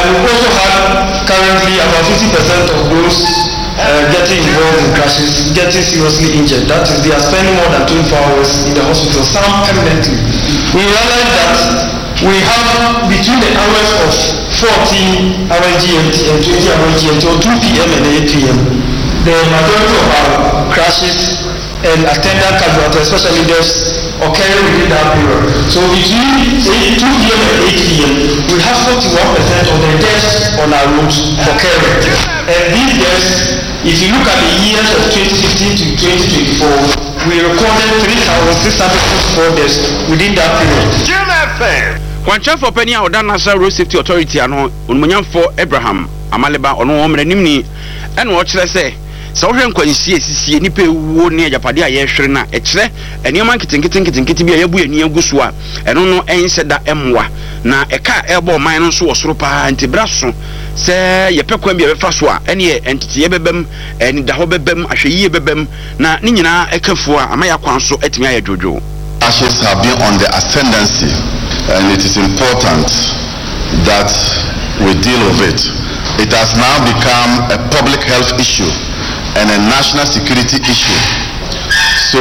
we also have currently about 50% of those getting involved in crashes getting seriously injured. That is, they are spending more than 24 hours in the hospital, some permanently. We realize that we have between the hours of 14 hours GMT and 20 hours GMT, or 2 p.m. and 8 p.m., the majority of our crashes and attendant casualties, especially deaths, occurring within that period. So between 2 p.m. and 8 p.m., we have 41% of the deaths on our roads occurring. And these deaths, if you look at the years of 2015 to 2024, we recorded 3,664 deaths within that period. One chef for Penny or Dan Nassau Road Safety Authority and Munyam for Abraham Amaleba or no woman Nimni and watch let's say. So when see any pay would near Japadia Yeshrina, etc. And your man kitty be a yabu near Guswa, and no ain't said that Mwa. Na a car elbow minus was ropa and Tibrasso. Say ye pequembe faswa, any entity ebebem, and the hobebem, a she bebem, na Nina Ekafua, Amaya Quanso et Mia Jojo. Ashes have been on the ascendancy, and it is important that we deal with it. It has now become a public health issue and a national security issue. So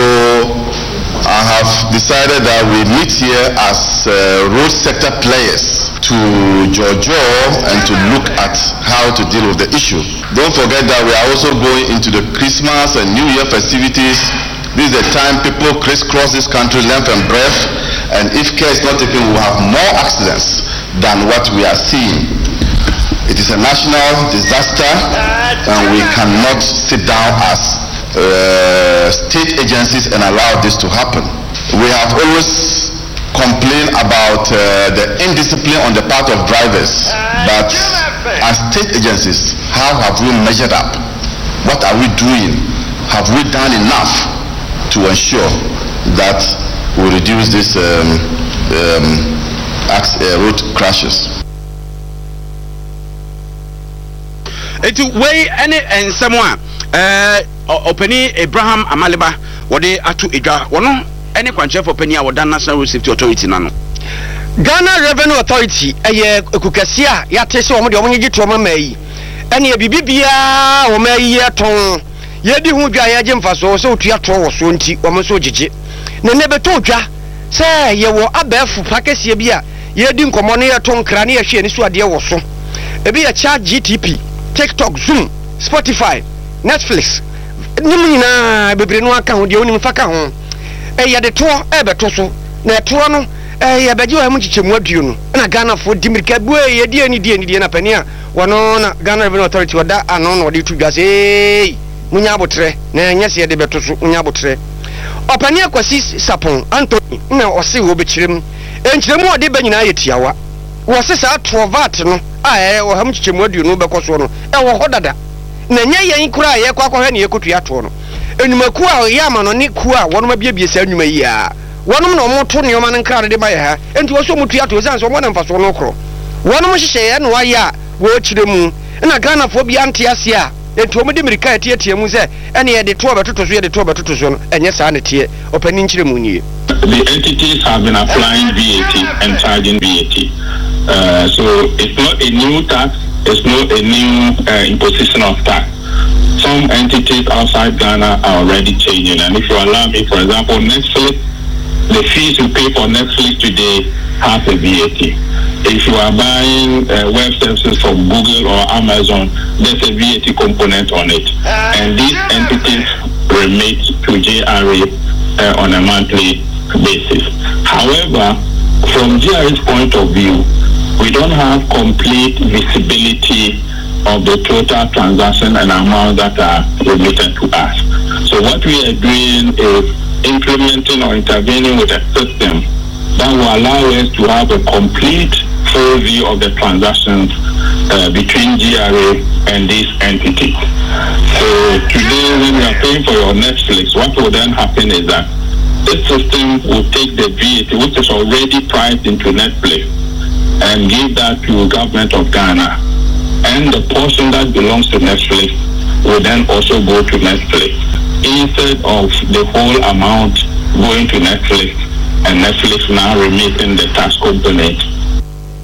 I have decided that we meet here as road sector players to judge and to look at how to deal with the issue. Don't forget that we are also going into the Christmas and New Year festivities. This is the time people crisscross this country length and breadth, and if care is not taken, we will have more accidents than what we are seeing. It is a national disaster, and we cannot sit down as state agencies and allow this to happen. We have always complained about the indiscipline on the part of drivers, but as state agencies, how have we measured up? What are we doing? Have we done enough to ensure that we reduce this road crashes? It way any and someone opening Abraham Amaleba what they are to Ega one any quantum for penny or Dan National Road Safety Authority nano. Ghana Revenue Authority a kukasia ya tese omo de omo ngi to ma mai ene e bibia o mai ye ton ye di hu dwa ye je mfaso so otua to wo so nti omo so gigi ne ne beto dwa se ye wo abafu pakesie bia ye di nkomo ne ye ton kra ne ye hwe ni so ade wo so ebi ye cha GTP TikTok, Zoom, Spotify, Netflix. Nimina bebre no aka ho de onim faka ho. Ya de to beto so. Na to no ya beje wa mu chichemu aduo no. Na Ghana fo dimirika bu ye die ni na pani a wono na Ghana Revenue Authority wada ano no de tu dwase. Munya abotre na nyase ye de beto so munya abotre. Opani akwasi sapon Anthony na ose wo bekirem. Enkyiremu ode ba nyina yetiawa. Wo se sa trovat no wo ham chichemu aduo no bekoso no wo hodada na nya yen kura ye kwakwa ne yekotua to no enumaku a ye ama no ne ku a wono ma biebie sa enuma yi a wono no mo to ne oma ne nkra de ba ye ha enti wo so mutua to zan so mo na mfaso no kro wono mo hyehye ye no wa ye a wo kiremu na Ghana fo bia nte ase a enti o mo de mirika tie mu se ene ye de to betoto so ye de to betoto so no enye sa ne tie opani nkiremu nie. The entities have been applying VAT and charging VAT. So it's not a new tax, it's not a new imposition of tax. Some entities outside Ghana are already changing. And if you allow me, for example, Netflix, the fees you pay for Netflix today has a VAT. If you are buying web services from Google or Amazon, there's a VAT component on it. And these entities remit to JRA on a monthly basis. However, from GRA's point of view, we don't have complete visibility of the total transaction and amount that are remitted to us. So what we are doing is implementing or intervening with a system that will allow us to have a complete full view of the transactions between GRA and these entities. So today when we are paying for your Netflix, what will then happen is that this system will take the VAT, which is already priced into Netflix, and give that to the government of Ghana. And the portion that belongs to Netflix will then also go to Netflix, instead of the whole amount going to Netflix and Netflix now remitting the tax component